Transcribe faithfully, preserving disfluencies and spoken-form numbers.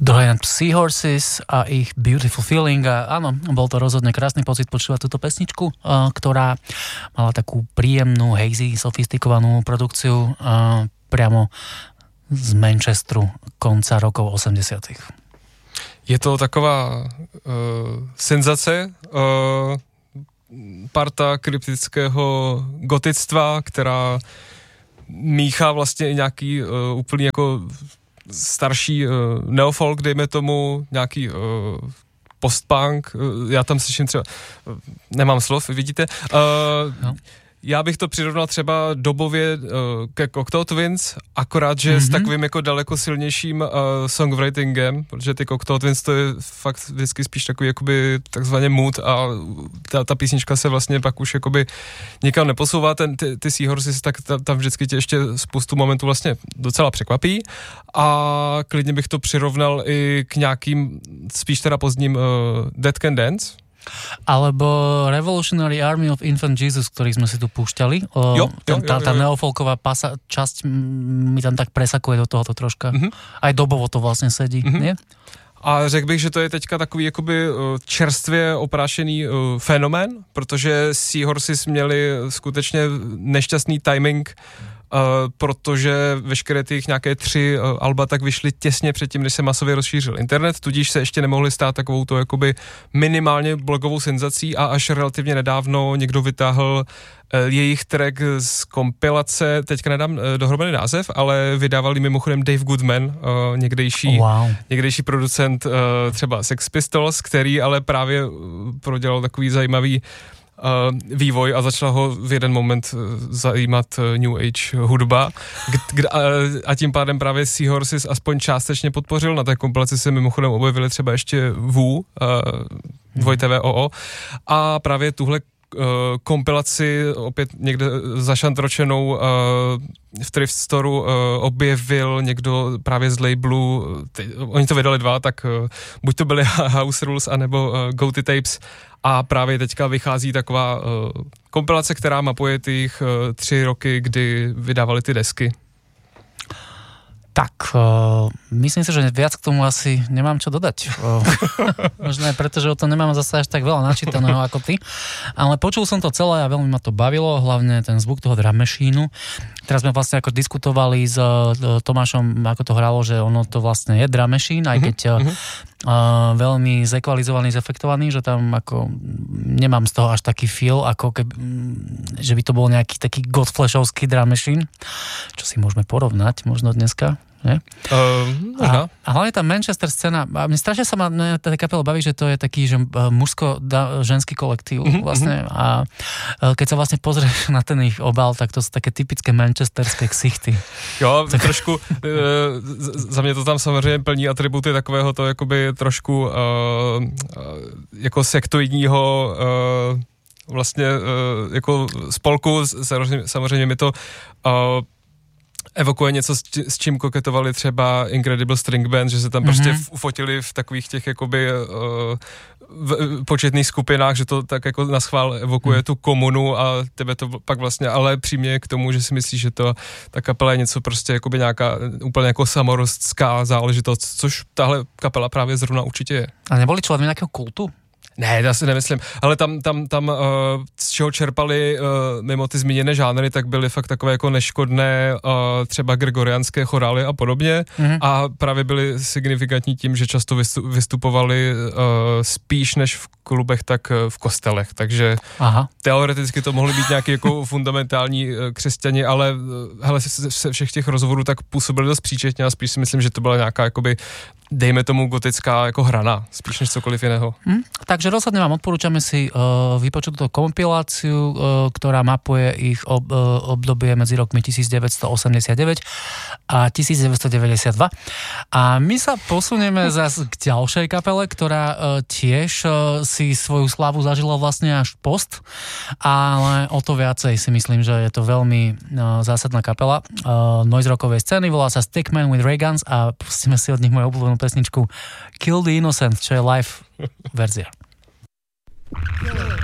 Druhé Seahorses a ich Beautiful Feeling a áno, bol to rozhodne krásny pocit počúvať túto pesničku, uh, ktorá mala takú príjemnú, hazy, sofistikovanú produkciu uh, priamo z Manchesteru konca rokov osemdesiatych. Je to taková uh, senzace, uh, parta kryptického gotictva, která míchá vlastně nějaký uh, úplný jako starší uh, neofolk, dejme tomu, nějaký uh, postpunk, uh, já tam slyším třeba, uh, nemám slov, vidíte, uh, no. Já bych to přirovnal třeba dobově uh, ke Cocteau Twins, akorát, že mm-hmm. s takovým jako daleko silnějším uh, songwritingem, protože ty Cocteau Twins to je fakt vždycky spíš takový jakoby takzvaně mood a ta, ta písnička se vlastně pak už jakoby nikam neposouvá, ten, ty, ty Seahorses, tak ta, tam vždycky tě ještě spoustu momentů vlastně docela překvapí a klidně bych to přirovnal i k nějakým spíš teda pozdním uh, Dead Can Dance, alebo Revolutionary Army of Infant Jesus, ktorých sme si tu púšťali. O, jo, jo, tá, jo, tá jo. neofolková pasa, časť mi tam tak presakuje do tohoto troška. Mm-hmm. Aj dobovo to vlastne sedí, mm-hmm. nie? A řekl bych, že to je teďka takový jakoby čerstvě oprášený fenomén, protože Seahorses měli skutečně nešťastný timing, Uh, protože veškeré ty nějaké tři uh, alba tak vyšly těsně předtím, než se masově rozšířil internet, tudíž se ještě nemohli stát takovou to jakoby minimálně blogovou senzací a až relativně nedávno někdo vytáhl uh, jejich track z kompilace, teďka nedám uh, dohromady název, ale vydávali mimochodem Dave Goodman, uh, někdejší, wow. někdejší producent uh, třeba Sex Pistols, který ale právě uh, prodělal takový zajímavý Uh, vývoj a začala ho v jeden moment uh, zajímat uh, New Age hudba k- k- a, a tím pádem právě Seahorses aspoň částečně podpořil. Na té kompilaci se mimochodem objevily třeba ještě Wu, uh, dvojité V O O a právě tuhle uh, kompilaci opět někde zašantročenou uh, v Thrift Storeu uh, objevil někdo právě z labelu, ty, oni to vydali dva, tak uh, buď to byly House Rules anebo uh, Goaty Tapes. A právě teďka vychází taková uh, kompilace, která mapuje těch uh, tři roky, kdy vydávali ty desky. Tak, uh, myslím si, že viac k tomu asi nemám čo dodať. Uh, možno aj preto, že o tom nemám zase až tak veľa načítaného ako ty. Ale počul som to celé a veľmi ma to bavilo, hlavne ten zvuk toho drum machine. Teraz sme vlastne ako diskutovali s uh, Tomášom, ako to hralo, že ono to vlastne je drum machine, aj keď uh, uh, veľmi zekvalizovaný, zefektovaný, že tam ako nemám z toho až taký feel, ako keby, že by to bol nejaký taký Godfleshovský drum machine, čo si môžeme porovnať možno dneska. Nie? Uh, a, a hlavne tá Manchester scéna, a mne strašne sa ma tá kapela baví, že to je taký, že mužsko-ženský kolektív vlastne a keď sa vlastne pozrieš na ten ich obal, tak to sú také typické manchesterské ksichty. Jo, tak trošku, uh, za mě to tam samozřejmě plní atributy takového to jakoby trošku uh, jako sektoidního uh, vlastně uh, jako spolku, samozřejmě, samozřejmě mi to uh, evokuje něco, s čím koketovali třeba Incredible String Band, že se tam mm-hmm. prostě ufotili v takových těch jakoby uh, v početných skupinách, že to tak jako naschvál evokuje mm. tu komunu a tebe to pak vlastně, ale přímě k tomu, že si myslíš, že to ta kapela je něco prostě jakoby nějaká úplně jako samorostská záležitost, což tahle kapela právě zrovna určitě je. A neboli členmi nějakého kultu? Ne, já si nemyslím, ale tam, tam, tam uh, z čeho čerpali uh, mimo ty zmíněné žánry, tak byly fakt takové jako neškodné uh, třeba gregoriánské chorály a podobně mm-hmm. a právě byly signifikantní tím, že často vystupovali uh, spíš než v klubech, tak uh, v kostelech, takže Aha. teoreticky to mohly být nějaký jako fundamentální uh, křesťani, ale uh, hele, se všech těch rozhovorů tak působili dost příčetně a spíš si myslím, že to byla nějaká jakoby dejme tomu gotická jako hrana, spíš než cokoliv jiného. Hmm, takže rozhodne vám odporúčame si uh, vypočuť túto kompiláciu, uh, ktorá mapuje ich ob, uh, obdobie medzi rokmi devätnásťstoosemdesiatdeväť a devätnásťstodeväťdesiatdva. A my sa posunieme zase k ďalšej kapele, ktorá uh, tiež uh, si svoju slávu zažila vlastne až post, ale o to viacej si myslím, že je to veľmi uh, zásadná kapela uh, noise rockovej scény, volá sa Stickman with Ray Guns a pustíme si od nich moju obľúbenú pesničku Kill the Innocent, čo je live verzia.